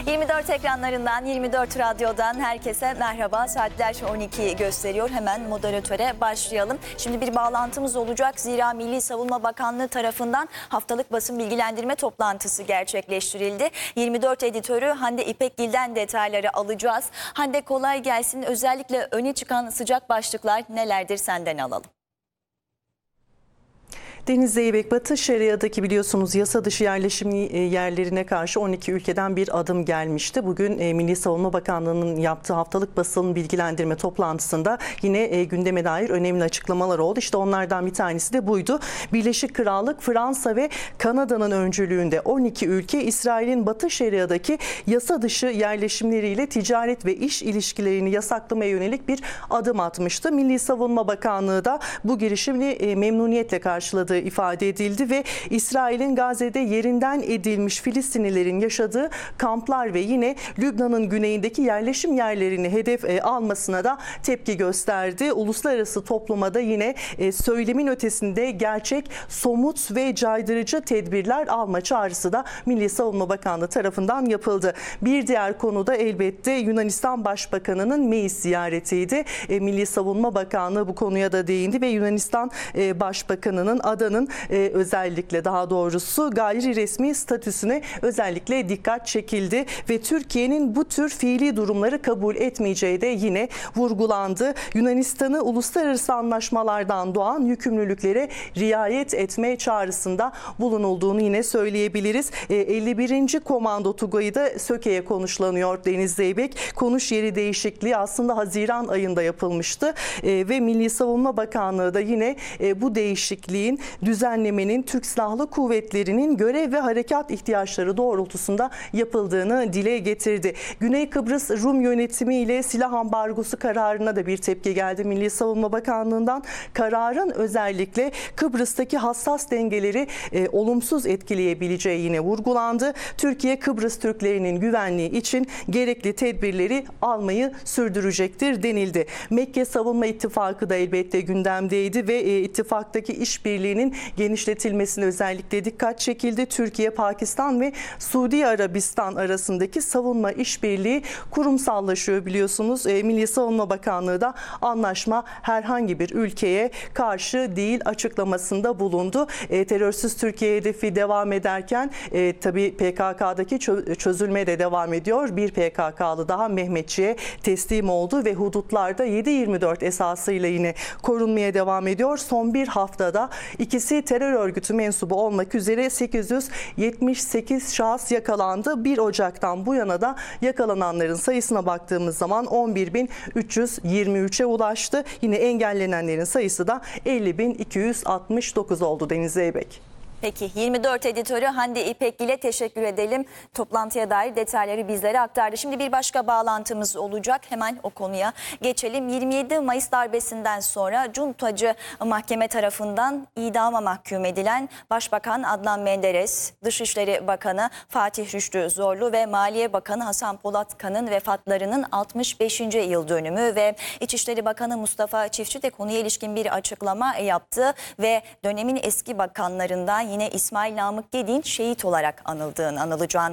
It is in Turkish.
24 ekranlarından, 24 radyodan herkese merhaba. Saatler 12'yi gösteriyor. Hemen moderatöre başlayalım. Şimdi bir bağlantımız olacak. Zira Milli Savunma Bakanlığı tarafından haftalık basın bilgilendirme toplantısı gerçekleştirildi. 24 editörü Hande İpekgil'den detayları alacağız. Hande, kolay gelsin. Özellikle öne çıkan sıcak başlıklar nelerdir, senden alalım. Deniz Zeybek, Batı Şeria'daki biliyorsunuz yasa dışı yerleşim yerlerine karşı 12 ülkeden bir adım gelmişti. Bugün Milli Savunma Bakanlığı'nın yaptığı haftalık basın bilgilendirme toplantısında yine gündeme dair önemli açıklamalar oldu. İşte onlardan bir tanesi de buydu. Birleşik Krallık, Fransa ve Kanada'nın öncülüğünde 12 ülke İsrail'in Batı Şeria'daki yasa dışı yerleşimleriyle ticaret ve iş ilişkilerini yasaklamaya yönelik bir adım atmıştı. Milli Savunma Bakanlığı da bu girişimi memnuniyetle karşıladı ifade edildi ve İsrail'in Gazze'de yerinden edilmiş Filistinlilerin yaşadığı kamplar ve yine Lübnan'ın güneyindeki yerleşim yerlerini hedef almasına da tepki gösterdi. Uluslararası topluma da yine söylemin ötesinde gerçek, somut ve caydırıcı tedbirler alma çağrısı da Milli Savunma Bakanlığı tarafından yapıldı. Bir diğer konu da elbette Yunanistan Başbakanı'nın Meis ziyaretiydi. Milli Savunma Bakanlığı bu konuya da değindi ve Yunanistan Başbakanı'nın adanın özellikle daha doğrusu gayri resmi statüsüne özellikle dikkat çekildi ve Türkiye'nin bu tür fiili durumları kabul etmeyeceği de yine vurgulandı. Yunanistan'ı uluslararası anlaşmalardan doğan yükümlülüklere riayet etme çağrısında bulunulduğunu yine söyleyebiliriz. 51. Komando Tugay'ı da Söke'ye konuşlanıyor Deniz Zeybek. Konuş yeri değişikliği aslında Haziran ayında yapılmıştı ve Milli Savunma Bakanlığı da yine bu değişikliğin düzenlemenin Türk Silahlı Kuvvetleri'nin görev ve harekat ihtiyaçları doğrultusunda yapıldığını dile getirdi. Güney Kıbrıs Rum yönetimi ile silah ambargosu kararına da bir tepki geldi Milli Savunma Bakanlığı'ndan. Kararın özellikle Kıbrıs'taki hassas dengeleri olumsuz etkileyebileceği yine vurgulandı. Türkiye, Kıbrıs Türklerinin güvenliği için gerekli tedbirleri almayı sürdürecektir denildi. Mekke Savunma İttifakı da elbette gündemdeydi ve ittifaktaki işbirliğinin genişletilmesine özellikle dikkat çekildi. Türkiye, Pakistan ve Suudi Arabistan arasındaki savunma işbirliği kurumsallaşıyor biliyorsunuz. Milli Savunma Bakanlığı da anlaşma herhangi bir ülkeye karşı değil açıklamasında bulundu. Terörsüz Türkiye hedefi devam ederken tabii PKK'daki çözülme de devam ediyor. Bir PKK'lı daha Mehmetçiğe teslim oldu ve hudutlarda 7/24 esasıyla yine korunmaya devam ediyor. Son bir haftada İkisi terör örgütü mensubu olmak üzere 878 şahıs yakalandı. 1 Ocak'tan bu yana da yakalananların sayısına baktığımız zaman 11.323'e ulaştı. Yine engellenenlerin sayısı da 50.269 oldu Deniz Zeybek. Peki, 24 editörü Hande İpekgil'e teşekkür edelim. Toplantıya dair detayları bizlere aktardı. Şimdi bir başka bağlantımız olacak. Hemen o konuya geçelim. 27 Mayıs darbesinden sonra Cuntacı Mahkeme tarafından idama mahkum edilen Başbakan Adnan Menderes, Dışişleri Bakanı Fatih Rüştü Zorlu ve Maliye Bakanı Hasan Polatkan'ın vefatlarının 65. yıl dönümü ve İçişleri Bakanı Mustafa Çiftçi de konuya ilişkin bir açıklama yaptı ve dönemin eski bakanlarından yine İsmail Namık Gedik'in şehit olarak anılacağını